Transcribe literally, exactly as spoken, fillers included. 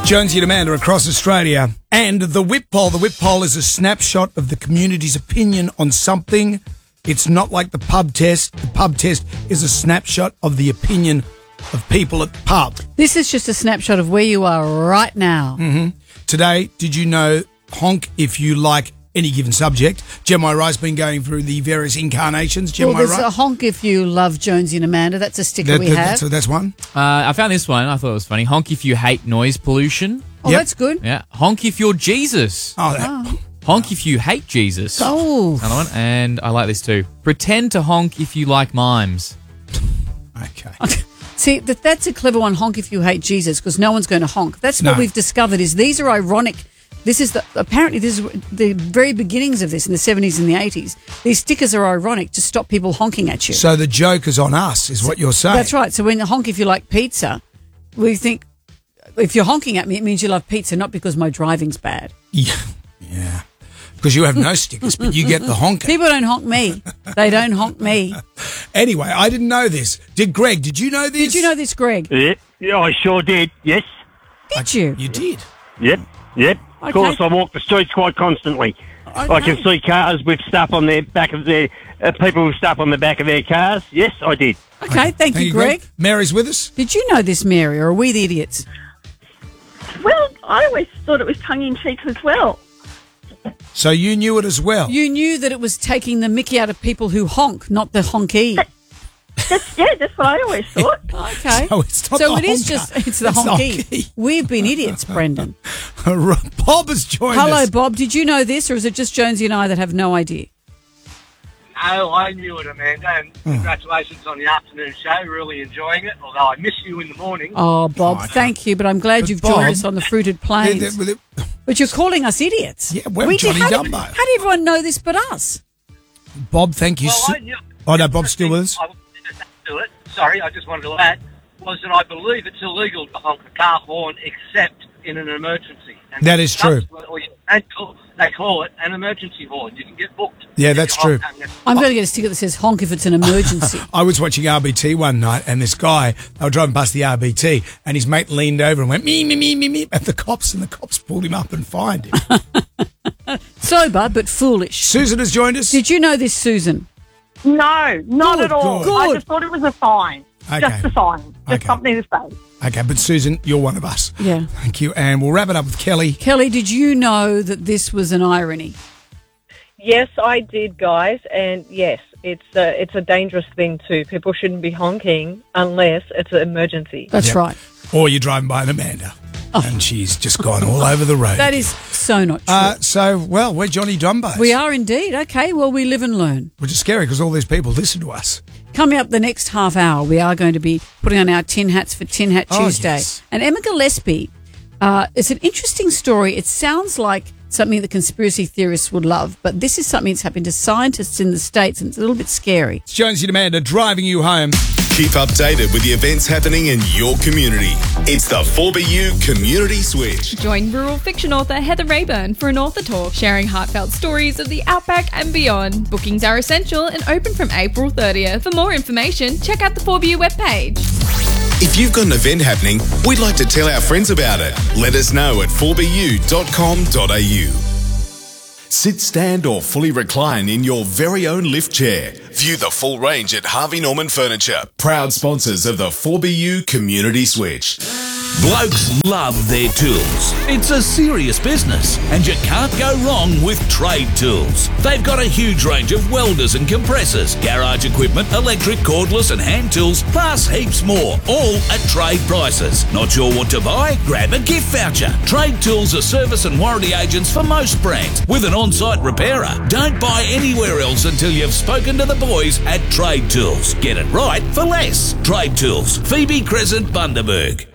Jonesy and Amanda across Australia. And the Whip Poll. The Whip Poll is a snapshot of the community's opinion on something. It's not like the pub test. The pub test is a snapshot of the opinion of people at the pub. This is just a snapshot of where you are right now. Mm-hmm. Today, did you know honk if you like any given subject? Gemma Wright's been going through the various incarnations. Gemma Well, there's Wright. a honk if you love Jonesy and Amanda. That's a sticker That- we that- have. that's, that's one. Uh, I found this one. I thought it was funny. Honk if you hate noise pollution. Oh, Yep. that's good. Yeah. Honk if you're Jesus. Oh, that, Honk if you hate Jesus. Oh. Another one. And I like this too. Pretend to honk if you like mimes. okay. See, that, that's a clever one, honk if you hate Jesus, because no one's going to honk. That's what No. we've discovered is these are ironic. This is the, apparently this is the very beginnings of this in the seventies and the eighties. These stickers are ironic to stop people honking at you. So the joke is on us, is what you're saying. That's right. So when you honk if you like pizza, we think if you're honking at me, it means you love pizza, not because my driving's bad. Yeah. Yeah. Because you have no stickers, but you get the honker. People don't honk me. They don't honk me. Anyway, I didn't know this. Did Greg, did you know this? Did you know this, Greg? Yeah, yeah, I sure did. Yes. Did you? You did. Yep. Yep. Okay. Of course, I walk the streets quite constantly. I can see cars with stuff on their back of their uh, people with stuff on the back of their cars. Yes, I did. Okay, thank, you, Greg. Mary's with us. Did you know this, Mary, or are we the idiots? Well, I always thought it was tongue-in-cheek as well. So you knew it as well. You knew that it was taking the mickey out of people who honk, not the honky. That's, yeah, that's what I always thought. Okay. So it's not So the it is honker. just, it's the It's the honky. honky. We've been idiots, Brendan. Bob has joined Hello, us. Bob. Did you know this, or is it just Jonesy and I that have no idea? Oh, I knew it, Amanda, and congratulations on the afternoon show. Really enjoying it, although I miss you in the morning. Oh, Bob, Oh, no. thank you, but I'm glad But you've Bob- joined us on the fruited plains. They- they- they- But you're calling us idiots. Yeah, we're We did- Johnny how did- Dumbo. How did everyone know this but us? Bob, thank you. Well, so- I knew, Oh, no, Bob's still with us. I wanted to do it. Sorry, I just wanted to add, was that I believe it's illegal to honk a car horn except in an emergency. And That is true. Or you can call, they call it an emergency horn. You can get booked. Yeah, if that's you true. honk. I'm going to get a sticker that says honk if it's an emergency. I was watching R B T one night, and this guy, they were driving past the R B T, and his mate leaned over and went, me, me, me, me, me, at the cops, and the cops pulled him up and fined him. Sober, but foolish. Susan has joined us. Did you know this, Susan? No, not Good, at all. good. I just thought it was a sign. Okay. Just a sign. Just Okay. something to say. Okay, but Susan, you're one of us. Yeah. Thank you. And we'll wrap it up with Kelly. Kelly, did you know that this was an irony? Yes, I did, guys, and yes, it's a, it's a dangerous thing too. People shouldn't be honking unless it's an emergency. That's Yep. right. Or you're driving by an Amanda, and she's just gone all over the road. That is so not true. Uh, so, well, we're Johnny Dumbo. we are indeed. Okay, well, we live and learn. Which is scary because all these people listen to us. Coming up the next half hour, we are going to be putting on our tin hats for Tin Hat Oh, Tuesday. yes. And Emma Gillespie, uh, it's an interesting story. It sounds like something that conspiracy theorists would love, but this is something that's happened to scientists in the States, and it's a little bit scary. It's Jonesy and Amanda driving you home. Keep updated with the events happening in your community. It's the four B U Community Switch. Join rural fiction author Heather Rayburn for an author talk, sharing heartfelt stories of the outback and beyond. Bookings are essential and open from April thirtieth. For more information, check out the four B U webpage. If you've got an event happening, we'd like to tell our friends about it. Let us know at four b u dot com dot a u. Sit, stand or fully recline in your very own lift chair. View the full range at Harvey Norman Furniture, proud sponsors of the four B U Community Switch. Blokes love their tools. It's a serious business, and you can't go wrong with Trade Tools. They've got a huge range of welders and compressors, garage equipment, electric, cordless and hand tools, plus heaps more, all at trade prices. Not sure what to buy? Grab a gift voucher. Trade Tools are service and warranty agents for most brands, with an on-site repairer. Don't buy anywhere else until you've spoken to the boys at Trade Tools. Get it right for less. Trade Tools, Phoebe Crescent, Bundaberg.